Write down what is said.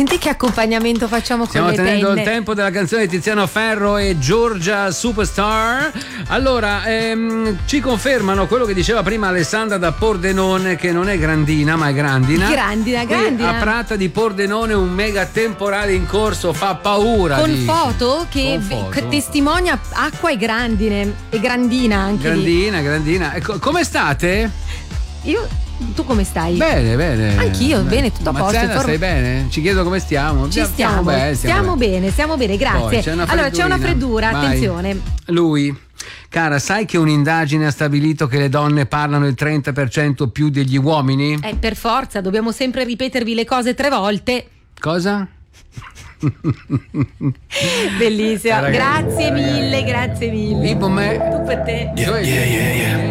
Senti che accompagnamento facciamo con Stiamo le tenendo tende. il tempo della canzone di Tiziano Ferro e Giorgia Superstar. Allora, ci confermano quello che diceva prima Alessandra da Pordenone, che non è grandina ma è grandina. Grandina. A Prata di Pordenone un mega temporale in corso, fa paura. Con dice. foto che testimonia acqua e grandine e grandina anche Grandina. Come state? Tu come stai? Bene. Anch'io, bene, tutto a posto. Mazzena, stai bene? Ci chiedo come stiamo. Stiamo bene, grazie. Poi, allora, c'è una freddura, Vai. attenzione. Lui. Cara, sai che un'indagine ha stabilito che le donne parlano il 30% più degli uomini? Per forza, dobbiamo sempre ripetervi le cose 3 volte. Cosa? Bellissima. Grazie mille. Tipo me. Tu per te. Yeah.